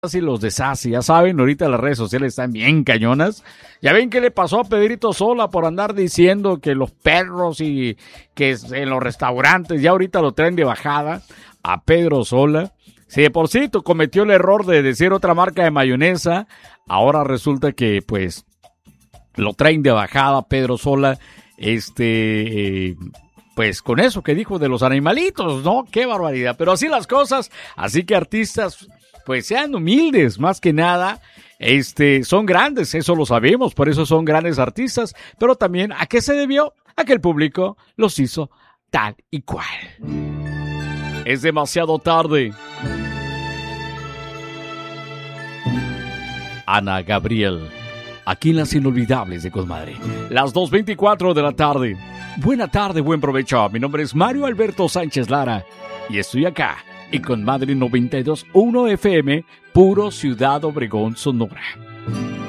y los deshace, ya saben, ahorita las redes sociales están bien cañonas. Ya ven qué le pasó a Pedrito Sola por andar diciendo que los perros y que en los restaurantes, ya ahorita lo traen de bajada a Pedro Sola. Si de por sí cometió el error de decir otra marca de mayonesa, ahora resulta que pues lo traen de bajada Pedro Sola, pues con eso que dijo de los animalitos, ¿no? Qué barbaridad, pero así las cosas, así que artistas pues sean humildes, más que nada, son grandes, eso lo sabemos, por eso son grandes artistas, pero también, ¿a qué se debió? A que el público los hizo tal y cual. Es demasiado tarde. Ana Gabriel, aquí en Las Inolvidables de Comadre, las 2:24 de la tarde. Buena tarde, buen provecho, mi nombre es Mario Alberto Sánchez Lara, y estoy acá, y Comadre 92.1 FM, puro Ciudad Obregón, Sonora.